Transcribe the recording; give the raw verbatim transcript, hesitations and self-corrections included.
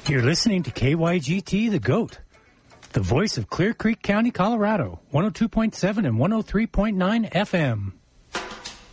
You're listening to K Y G T, The Goat, the voice of Clear Creek County, Colorado, one oh two point seven and one oh three point nine F M.